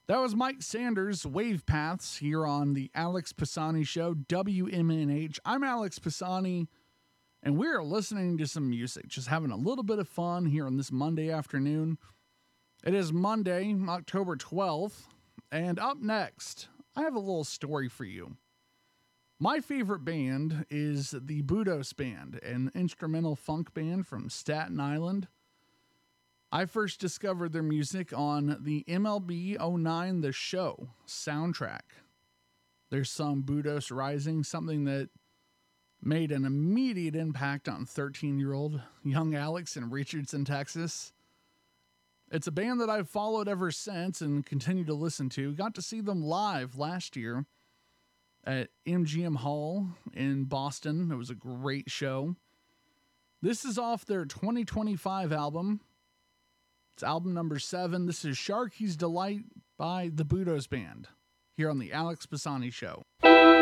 That was Mike Sanders, Wave Paths, here on the Alex Pisani Show, WMNH. I'm Alex Pisani, and we're listening to some music, just having a little bit of fun here on this Monday afternoon. It is Monday, October 12th, and up next, I have a little story for you. My favorite band is the Budos Band, an instrumental funk band from Staten Island. I first discovered their music on the MLB 09 The Show soundtrack. Their song Budos Rising, something that made an immediate impact on 13-year-old young Alex in Richardson, Texas. It's a band that I've followed ever since and continue to listen to. Got to see them live last year at MGM Hall in Boston. It was a great show. This is off their 2025 album. It's album number 7. This is Sharky's Delight by the Budos Band here on the Alex Pisani Show.